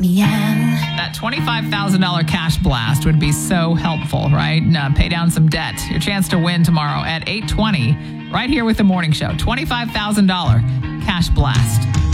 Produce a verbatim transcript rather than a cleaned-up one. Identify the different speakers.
Speaker 1: me out.
Speaker 2: That twenty-five thousand dollars cash blast would be so helpful, right? Uh, pay down some debt. Your chance to win tomorrow at eight twenty, right here with the morning show. twenty-five thousand dollars cash blast.